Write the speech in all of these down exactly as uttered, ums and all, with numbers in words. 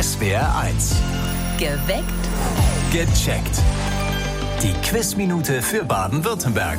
S W R eins. Geweckt. Gecheckt. Die Quizminute für Baden-Württemberg.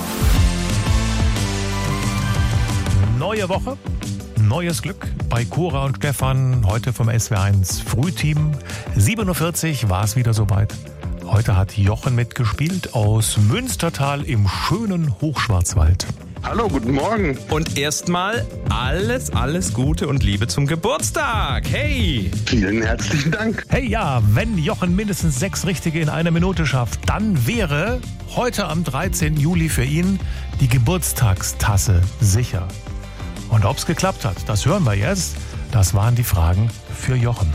Neue Woche, neues Glück bei Cora und Stefan. Heute vom S W R eins Frühteam. sieben Uhr vierzig war es wieder soweit. Heute hat Jochen mitgespielt aus Münstertal im schönen Hochschwarzwald. Hallo, guten Morgen. Und erstmal alles, alles Gute und Liebe zum Geburtstag. Hey! Vielen herzlichen Dank. Hey, ja, wenn Jochen mindestens sechs Richtige in einer Minute schafft, dann wäre heute am dreizehnten Juli für ihn die Geburtstagstasse sicher. Und ob es geklappt hat, das hören wir jetzt. Das waren die Fragen für Jochen.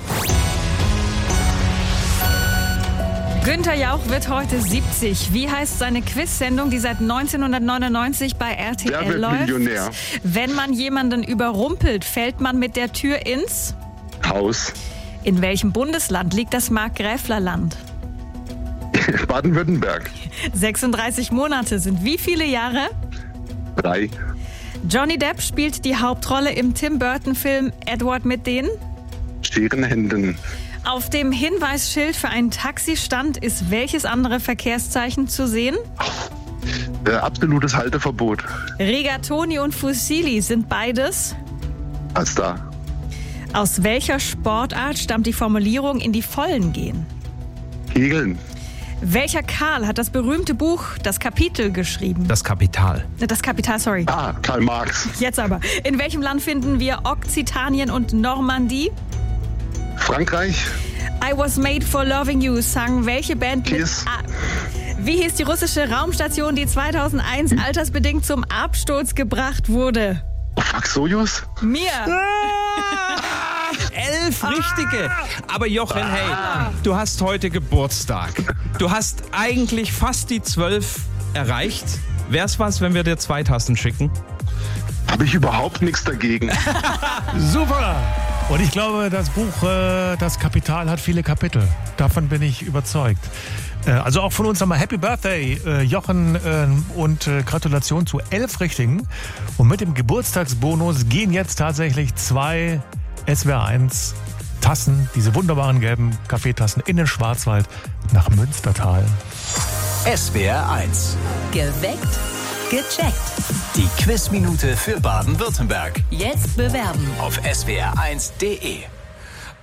Günther Jauch wird heute siebzig. Wie heißt seine Quiz-Sendung, die seit neunzehnhundertneunundneunzig bei R T L Wer wird läuft? Millionär? Wenn man jemanden überrumpelt, fällt man mit der Tür ins? Haus. In welchem Bundesland liegt das Markgräflerland? Baden-Württemberg. sechsunddreißig Monate sind wie viele Jahre? Drei. Johnny Depp spielt die Hauptrolle im Tim Burton-Film Edward mit den? Scherenhänden. Auf dem Hinweisschild für einen Taxistand ist welches andere Verkehrszeichen zu sehen? Äh, absolutes Halteverbot. Rigatoni und Fusilli sind beides? Pasta. Aus welcher Sportart stammt die Formulierung in die Vollen gehen? Kegeln. Welcher Karl hat das berühmte Buch Das Kapitel geschrieben? Das Kapital. Das Kapital, sorry. Ah, Karl Marx. Jetzt aber. In welchem Land finden wir Okzitanien und Normandie? Frankreich. I Was Made for Loving You sang welche Band mit Kiss. A? Wie hieß die russische Raumstation, die zweitausendeins Hm? altersbedingt zum Absturz gebracht wurde? Oh, fuck, Sojus? Mir. Elf Richtige. Aber Jochen, hey, du hast heute Geburtstag. Du hast eigentlich fast die zwölf erreicht. Wär's was, wenn wir dir zwei Tassen schicken? Habe ich überhaupt nichts dagegen. Super! Und ich glaube, das Buch äh, Das Kapital hat viele Kapitel. Davon bin ich überzeugt. Äh, also auch von uns nochmal Happy Birthday, äh, Jochen, äh, und äh, Gratulation zu elf Richtigen. Und mit dem Geburtstagsbonus gehen jetzt tatsächlich zwei S W R eins Tassen, diese wunderbaren gelben Kaffeetassen in den Schwarzwald nach Münstertal. S W R eins. Geweckt. Gecheckt. Die Quizminute für Baden-Württemberg. Jetzt bewerben. Auf S W R eins Punkt D E.